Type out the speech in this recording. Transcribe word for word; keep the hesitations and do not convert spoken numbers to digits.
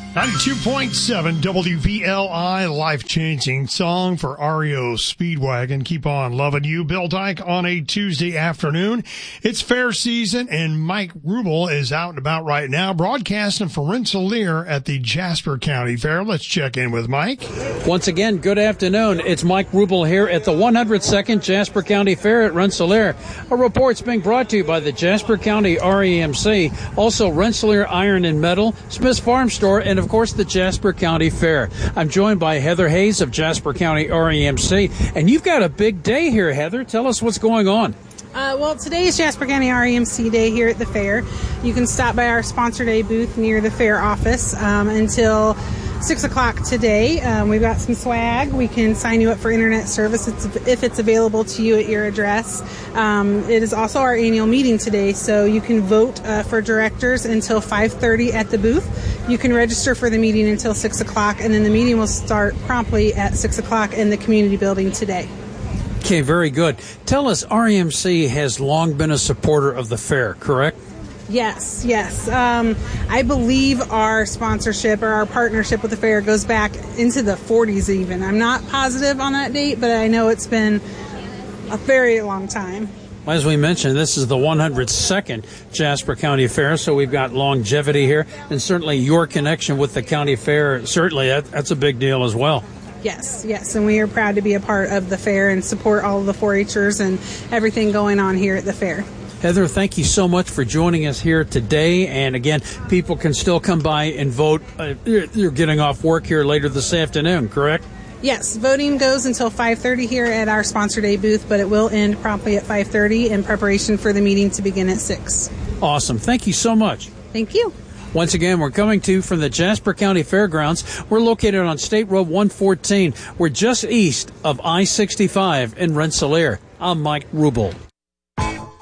ninety-two point seven W V L I, life-changing song for R E O Speedwagon. Keep on loving you. Bill Dyke on a Tuesday afternoon. It's fair season, and Mike Rubel is out and about right now, broadcasting for Rensselaer at the Jasper County Fair. Let's check in with Mike. Once again, good afternoon. It's Mike Rubel here at the one hundred second Jasper County Fair at Rensselaer. A report's being brought to you by the Jasper County R E M C, also Rensselaer Iron and Metal, Smith's Farm Store, and of course the Jasper County Fair. I'm joined by Heather Hayes of Jasper County R E M C, and you've got a big day here, Heather. Tell us what's going on. Uh, well, today is Jasper County R E M C Day here at the fair. You can stop by our sponsor day booth near the fair office um, until six o'clock today. Um, we've got some swag. We can sign you up for internet service it's, if it's available to you at your address. Um, it is also our annual meeting today, so you can vote uh, for directors until five thirty at the booth. You can register for the meeting until six o'clock, and then the meeting will start promptly at six o'clock in the community building today. Okay, very good. Tell us, R E M C has long been a supporter of the fair, correct? Yes, yes. Um, I believe our sponsorship or our partnership with the fair goes back into the forties even. I'm not positive on that date, but I know it's been a very long time. As we mentioned, this is the one hundred second Jasper County Fair, so we've got longevity here, and certainly your connection with the county fair, certainly that, that's a big deal as well. Yes, yes, and we are proud to be a part of the fair and support all of the four H'ers and everything going on here at the fair. Heather, thank you so much for joining us here today. And again, people can still come by and vote. Uh, you're getting off work here later this afternoon, correct? Yes, voting goes until five thirty here at our sponsor day booth, but it will end promptly at five thirty in preparation for the meeting to begin at six. Awesome. Thank you so much. Thank you. Once again, we're coming to you from the Jasper County Fairgrounds. We're located on State Road one fourteen. We're just east of I sixty-five in Rensselaer. I'm Mike Rubel.